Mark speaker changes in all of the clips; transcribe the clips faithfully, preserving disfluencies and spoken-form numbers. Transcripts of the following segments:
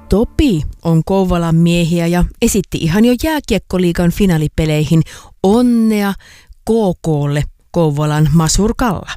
Speaker 1: Topi on Kouvolan miehiä ja esitti ihan jo jääkiekkoliigan finaalipeleihin onnea K K:lle Kouvolan Masur Kalla.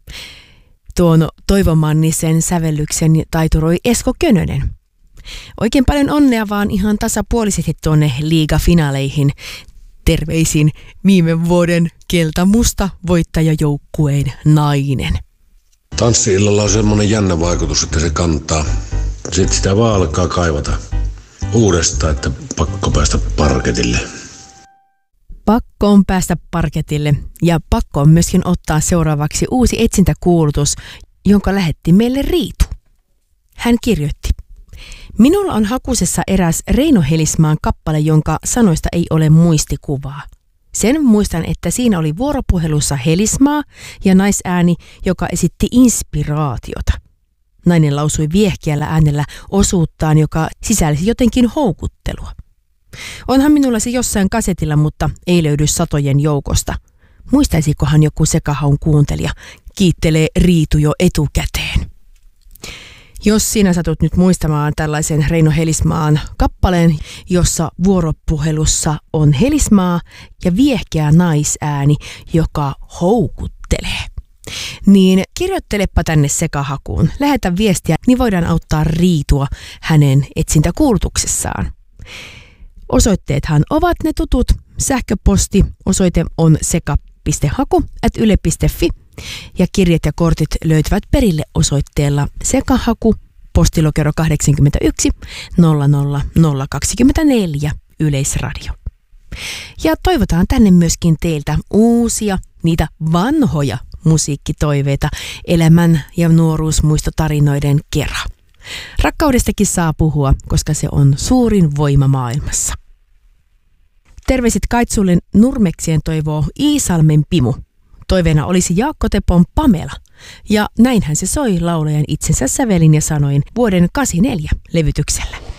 Speaker 1: Tuon Toivo Mannisen sävellyksen taituroi Esko Könönen. Oikein paljon onnea vaan ihan tasapuolisesti tuonne liigafinaaleihin. Terveisin viime vuoden keltamusta voittajajoukkueen nainen.
Speaker 2: Tanssi-illalla on semmoinen jännä vaikutus, että se kantaa. Sitten sitä vaan alkaa kaivata uudestaan, että pakko päästä parketille.
Speaker 1: Pakko on päästä parketille ja pakko on myöskin ottaa seuraavaksi uusi etsintäkuulutus, jonka lähetti meille Riitu. Hän kirjoitti: Minulla on hakusessa eräs Reino Helismaan kappale, jonka sanoista ei ole muistikuvaa. Sen muistan, että siinä oli vuoropuhelussa Helismaa ja naisääni, joka esitti inspiraatiota. Nainen lausui viehkeällä äänellä osuuttaan, joka sisälsi jotenkin houkuttelua. Onhan minulla se jossain kasetilla, mutta ei löydy satojen joukosta. Muistaisikohan joku sekahaun kuuntelija? Kiittelee Riitu jo etukäteen. Jos sinä satut nyt muistamaan tällaisen Reino Helismaan kappaleen, jossa vuoropuhelussa on Helismaa ja viehkeä naisääni, joka houkuttelee, niin kirjoittelepa tänne sekahakuun. Lähetä viestiä, niin voidaan auttaa Riitua hänen etsintäkuulutuksessaan. Osoitteethan ovat ne tutut. Sähköposti osoite on seka piste haku ät yle piste fi ja kirjat ja kortit löytyvät perille osoitteella sekahaku, postilokero kahdeksankymmentäyksi nolla nolla nolla kaksikymmentäneljä Yleisradio. Ja toivotaan tänne myöskin teiltä uusia, niitä vanhoja musiikkitoiveita elämän ja nuoruusmuistotarinoiden kera. Rakkaudestakin saa puhua, koska se on suurin voima maailmassa. Terveiset Kaitsulle Nurmeksien toivoo Iisalmen Pimu. Toiveena olisi Jaakko Tepon Pamela. Ja näinhän se soi laulajan itsensä sävelin ja sanoin vuoden kahdeksankymmentäneljä levytyksellä.